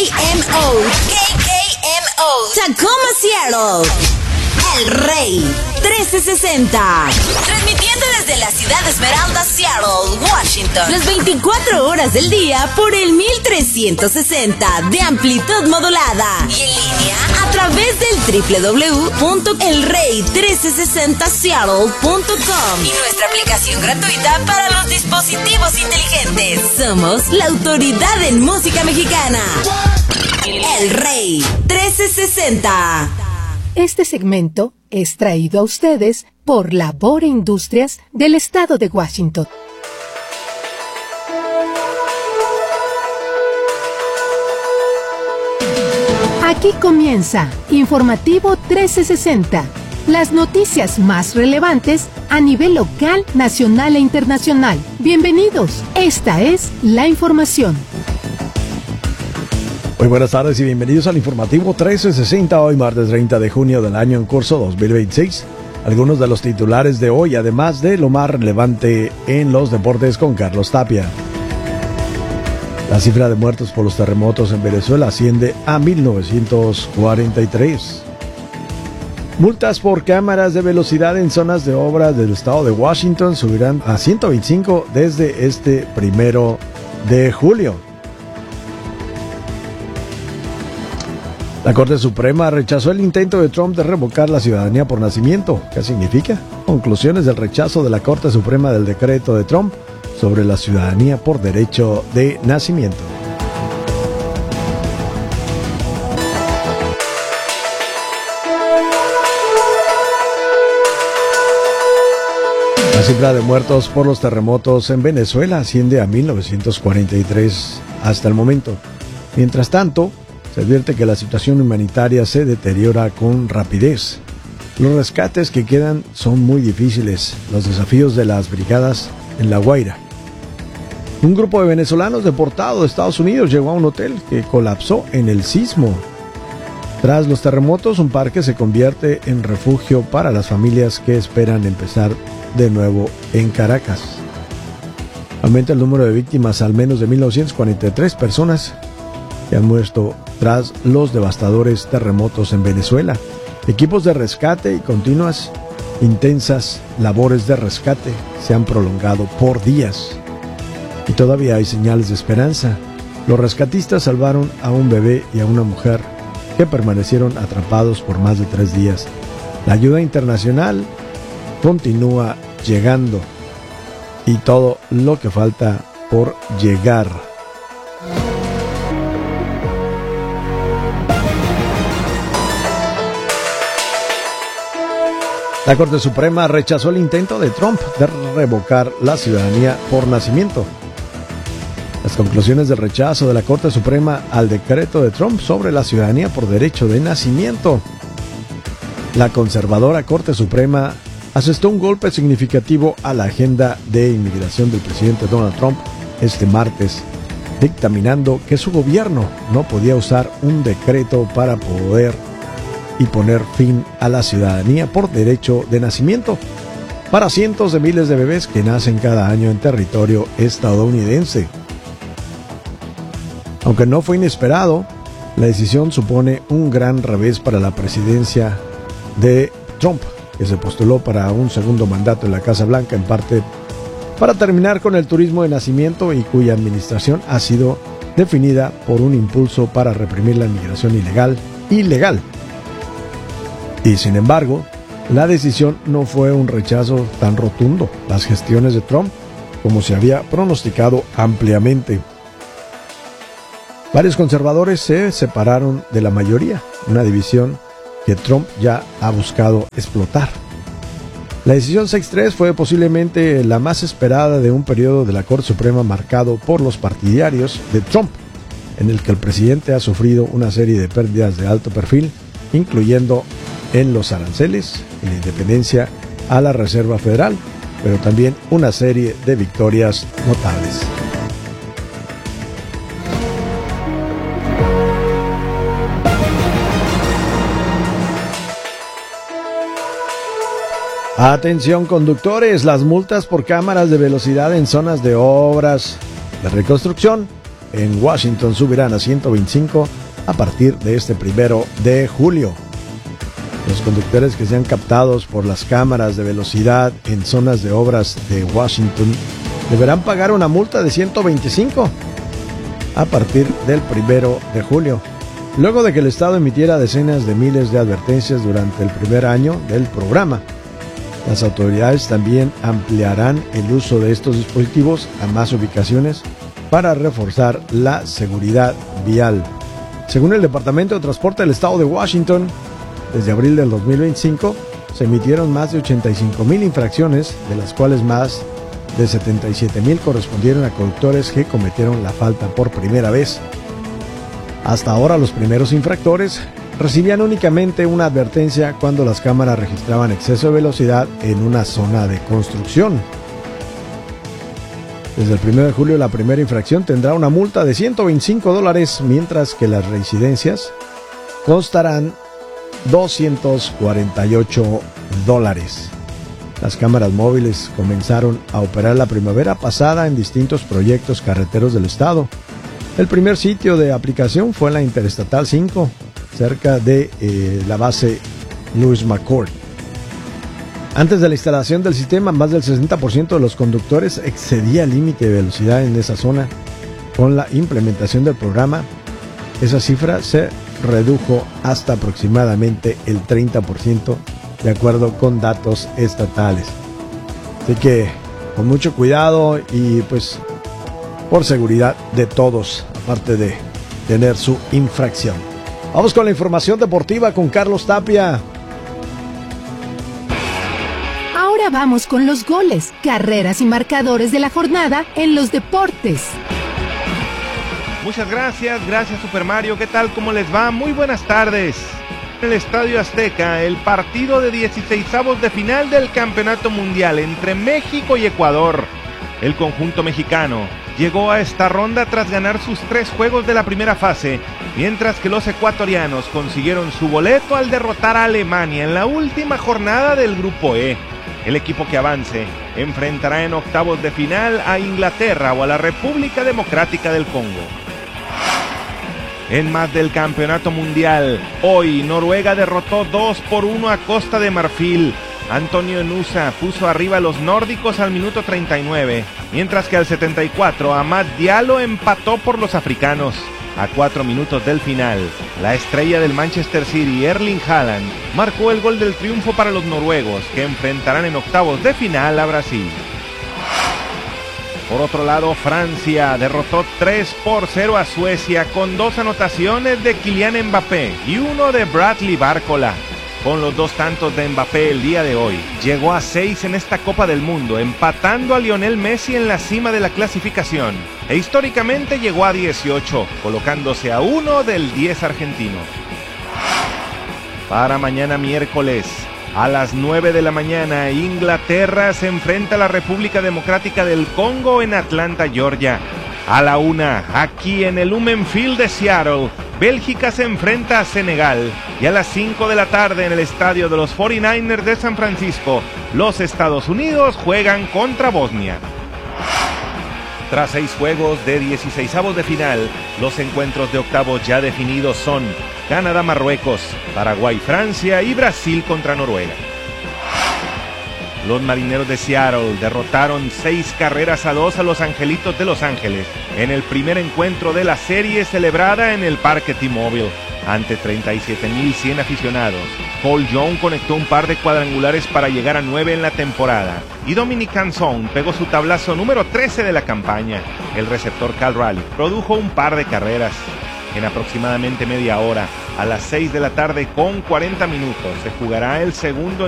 Tacoma, Seattle. El Rey 1360. Transmitiendo desde la ciudad de Esmeralda, Seattle, Washington. Las 24 horas del día por el 1360 de amplitud modulada. Y en línea a través del www.elrey1360seattle.com. Y nuestra aplicación gratuita para los dispositivos inteligentes. Somos la autoridad en música mexicana. El Rey 1360. Este segmento es traído a ustedes por Labor Industrias del Estado de Washington. Aquí comienza Informativo 1360, las noticias más relevantes a nivel local, nacional e internacional. Bienvenidos, esta es la información. Muy buenas tardes y bienvenidos al Informativo 1360, hoy martes 30 de junio del año en curso 2026. Algunos de los titulares de hoy, además de lo más relevante en los deportes con Carlos Tapia. La cifra de muertos por los terremotos en Venezuela asciende a 1943. Multas por cámaras de velocidad en zonas de obras del estado de Washington subirán a 125 desde este 1 de julio. La Corte Suprema rechazó el intento de Trump de revocar la ciudadanía por nacimiento. ¿Qué significa? Conclusiones del rechazo de la Corte Suprema del decreto de Trump sobre la ciudadanía por derecho de nacimiento. La cifra de muertos por los terremotos en Venezuela asciende a 1943 hasta el momento. Mientras tanto, se advierte que la situación humanitaria se deteriora con rapidez. Los rescates que quedan son muy difíciles. Los desafíos de las brigadas en La Guaira. Un grupo de venezolanos deportados de Estados Unidos llegó a un hotel que colapsó en el sismo. Tras los terremotos, un parque se convierte en refugio para las familias que esperan empezar de nuevo en Caracas. Aumenta el número de víctimas al menos de 1943 personas que han muerto tras los devastadores terremotos en Venezuela. Equipos de rescate y continuas, intensas labores de rescate se han prolongado por días. Y todavía hay señales de esperanza. Los rescatistas salvaron a un bebé y a una mujer que permanecieron atrapados por más de 3 días. La ayuda internacional continúa llegando y todo lo que falta por llegar. La Corte Suprema rechazó el intento de Trump de revocar la ciudadanía por nacimiento. Las conclusiones del rechazo de la Corte Suprema al decreto de Trump sobre la ciudadanía por derecho de nacimiento. La conservadora Corte Suprema asestó un golpe significativo a la agenda de inmigración del presidente Donald Trump este martes, dictaminando que su gobierno no podía usar un decreto para poder y poner fin a la ciudadanía por derecho de nacimiento para cientos de miles de bebés que nacen cada año en territorio estadounidense. Aunque no fue inesperado, la decisión supone un gran revés para la presidencia de Trump, que se postuló para un segundo mandato en la Casa Blanca, en parte para terminar con el turismo de nacimiento y cuya administración ha sido definida por un impulso para reprimir la inmigración ilegal. Y sin embargo, la decisión no fue un rechazo tan rotundo. Las gestiones de Trump, como se había pronosticado ampliamente. Varios conservadores se separaron de la mayoría, una división que Trump ya ha buscado explotar. La decisión 6-3 fue posiblemente la más esperada de un periodo de la Corte Suprema marcado por los partidarios de Trump, en el que el presidente ha sufrido una serie de pérdidas de alto perfil, incluyendo en los aranceles, en la independencia a la Reserva Federal, pero también una serie de victorias notables. Atención conductores, las multas por cámaras de velocidad en zonas de obras de reconstrucción en Washington subirán a 125 a partir de este 1 de julio. Los conductores que sean captados por las cámaras de velocidad en zonas de obras de Washington deberán pagar una multa de 125 a partir del 1 de julio. Luego de que el Estado emitiera decenas de miles de advertencias durante el primer año del programa, las autoridades también ampliarán el uso de estos dispositivos a más ubicaciones para reforzar la seguridad vial. Según el Departamento de Transporte del Estado de Washington, desde abril del 2025 se emitieron más de 85,000 infracciones, de las cuales más de 77,000 correspondieron a conductores que cometieron la falta por primera vez. Hasta ahora los primeros infractores recibían únicamente una advertencia cuando las cámaras registraban exceso de velocidad en una zona de construcción. Desde el 1 de julio la primera infracción tendrá una multa de $125, mientras que las reincidencias costarán $248. Las cámaras móviles comenzaron a operar la primavera pasada en distintos proyectos carreteros del estado. El primer sitio de aplicación fue en la Interestatal 5, cerca de la base Lewis McCord. Antes de la instalación del sistema, más del 60% de los conductores excedía el límite de velocidad en esa zona. Con la implementación del programa, esa cifra se redujo hasta aproximadamente el 30%, de acuerdo con datos estatales. Así que con mucho cuidado y pues por seguridad de todos, aparte de tener su infracción. Vamos con la información deportiva con Carlos Tapia. Ahora vamos con los goles, carreras y marcadores de la jornada en los deportes. Muchas gracias Super Mario, ¿qué tal? ¿Cómo les va? Muy buenas tardes. En el Estadio Azteca, el partido de 16avos de final del Campeonato Mundial entre México y Ecuador. El conjunto mexicano llegó a esta ronda tras ganar sus 3 juegos de la primera fase, mientras que los ecuatorianos consiguieron su boleto al derrotar a Alemania en la última jornada del Grupo E. El equipo que avance enfrentará en octavos de final a Inglaterra o a la República Democrática del Congo. En más del Campeonato Mundial, hoy Noruega derrotó 2-1 a Costa de Marfil. Antonio Nusa puso arriba a los nórdicos al minuto 39, mientras que al 74 Amad Diallo empató por los africanos. A 4 minutos del final, la estrella del Manchester City, Erling Haaland, marcó el gol del triunfo para los noruegos, que enfrentarán en octavos de final a Brasil. Por otro lado, Francia derrotó 3-0 a Suecia con 2 anotaciones de Kylian Mbappé y 1 de Bradley Barcola. Con los 2 tantos de Mbappé el día de hoy, llegó a 6 en esta Copa del Mundo, empatando a Lionel Messi en la cima de la clasificación. E históricamente llegó a 18, colocándose a 1 del 10 argentino. Para mañana miércoles, a las 9 de la mañana, Inglaterra se enfrenta a la República Democrática del Congo en Atlanta, Georgia. A la 1, aquí en el Lumen Field de Seattle, Bélgica se enfrenta a Senegal. Y a las 5 de la tarde en el estadio de los 49ers de San Francisco, los Estados Unidos juegan contra Bosnia. Tras 6 juegos de 16avos de final, los encuentros de octavos ya definidos son Canadá-Marruecos, Paraguay-Francia y Brasil contra Noruega. Los Marineros de Seattle derrotaron 6-2 a los Angelitos de Los Ángeles en el primer encuentro de la serie celebrada en el Parque T-Mobile ante 37,100 aficionados. Paul Young conectó un par de cuadrangulares para llegar a 9 en la temporada y Dominic Canzone pegó su tablazo número 13 de la campaña. El receptor Cal Raleigh produjo un par de carreras. En aproximadamente media hora, a las 6 de la tarde con 40 minutos, se jugará el segundo